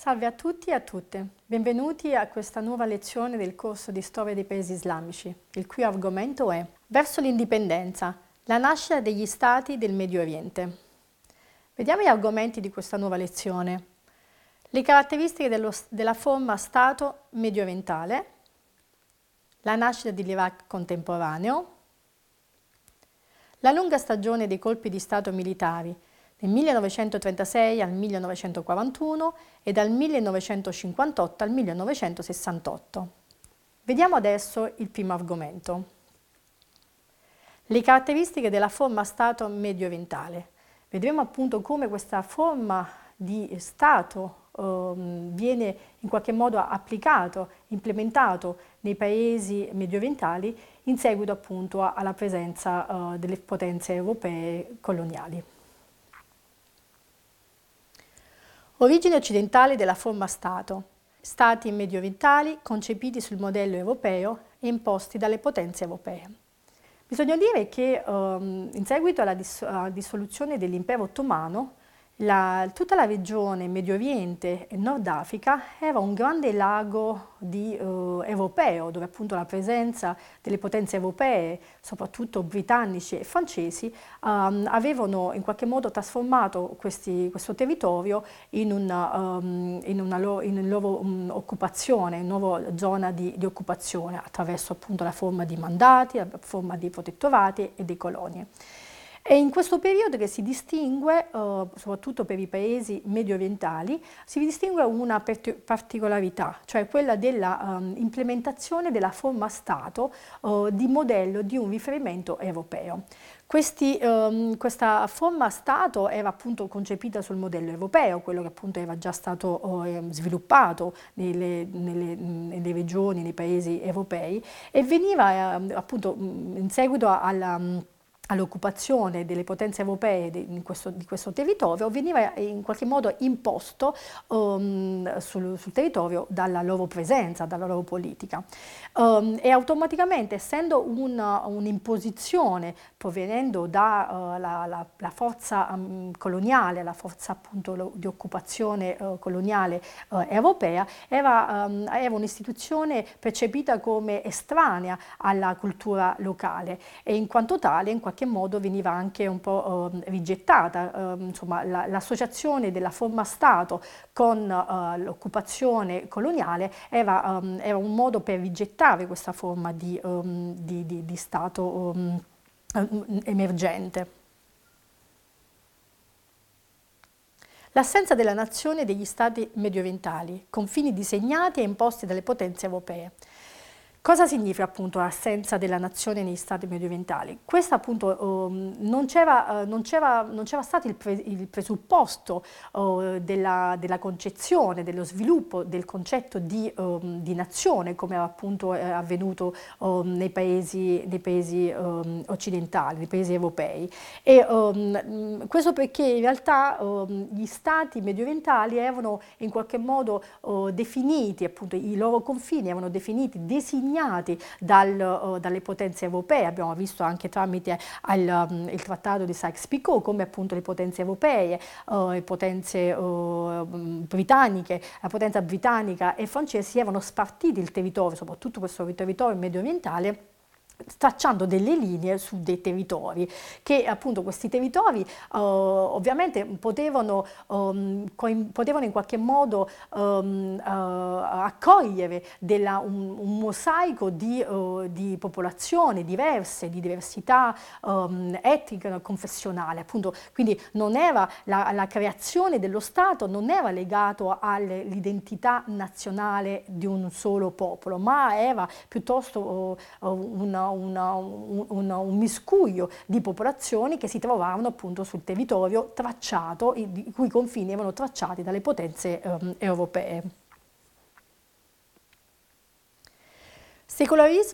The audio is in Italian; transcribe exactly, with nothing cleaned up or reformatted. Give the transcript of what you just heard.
Salve a tutti e a tutte, benvenuti a questa nuova lezione del corso di Storia dei Paesi Islamici, il cui argomento è Verso l'indipendenza, la nascita degli Stati del Medio Oriente. Vediamo gli argomenti di questa nuova lezione. Le caratteristiche dello, della forma Stato medio-orientale, la nascita dell'Iraq contemporaneo, la lunga stagione dei colpi di Stato militari, dal millenovecentotrentasei al millenovecentoquarantuno e dal millenovecentocinquantotto al millenovecentosessantotto. Vediamo adesso il primo argomento. Le caratteristiche della forma Stato medio-orientale. Vedremo appunto come questa forma di Stato eh, viene in qualche modo applicato, implementato nei paesi medio-orientali in seguito appunto alla presenza eh, delle potenze europee coloniali. Origine occidentale della forma Stato. Stati medio-orientali concepiti sul modello europeo e imposti dalle potenze europee. Bisogna dire che um, in seguito alla, dis alla dissoluzione dell'impero ottomano, la, tutta la regione Medio Oriente e Nord Africa era un grande lago di, uh, europeo, dove appunto la presenza delle potenze europee, soprattutto britannici e francesi, um, avevano in qualche modo trasformato questi, questo territorio in una, um, in una loro, in loro um, occupazione, in una nuova zona di, di occupazione, attraverso appunto la forma di mandati, la forma di protettorati e di colonie. È in questo periodo che si distingue, eh, soprattutto per i paesi medio-orientali, si distingue una particolarità, cioè quella della um, implementazione della forma Stato uh, di modello di un riferimento europeo. Questi, um, questa forma Stato era appunto concepita sul modello europeo, quello che appunto era già stato uh, sviluppato nelle, nelle, nelle regioni, nei paesi europei, e veniva uh, appunto in seguito alla um, all'occupazione delle potenze europee di questo, di questo territorio, veniva in qualche modo imposto um, sul, sul territorio dalla loro presenza, dalla loro politica. Um, e automaticamente, essendo un'imposizione provenendo dalla uh, la, la forza um, coloniale, la forza appunto lo, di occupazione uh, coloniale uh, europea, era, um, era un'istituzione percepita come estranea alla cultura locale e in quanto tale, in qualche modo veniva anche un po' uh, rigettata, uh, insomma l'associazione della forma Stato con uh, l'occupazione coloniale era, um, era un modo per rigettare questa forma di, um, di, di, di Stato um, emergente. L'assenza della nazione e degli Stati medio-orientali, confini disegnati e imposti dalle potenze europee. Cosa significa appunto l'assenza della nazione negli Stati medio-orientali? Questo appunto um, non c'era uh, non c'era non c'era stato il, pre, il presupposto uh, della, della concezione, dello sviluppo del concetto di, um, di nazione, come appunto è avvenuto um, nei paesi, nei paesi um, occidentali, nei paesi europei. E um, questo perché in realtà um, gli Stati medio-orientali erano in qualche modo uh, definiti, appunto i loro confini erano definiti, designati Dal, uh, dalle potenze europee. Abbiamo visto anche tramite al, um, il trattato di Sykes-Picot come appunto le potenze europee, uh, le potenze uh, britanniche, la potenza britannica e francese si erano spartiti il territorio, soprattutto questo territorio medio orientale, tracciando delle linee su dei territori, che appunto questi territori uh, ovviamente potevano, um, potevano in qualche modo um, uh, accogliere della, un, un mosaico di, uh, di popolazioni diverse, di diversità um, etnica e confessionale, appunto, quindi non era la, la creazione dello Stato non era legato all'identità nazionale di un solo popolo, ma era piuttosto uh, una Una, un, un miscuglio di popolazioni che si trovavano appunto sul territorio tracciato, i cui confini erano tracciati dalle potenze um, europee. Secolarismo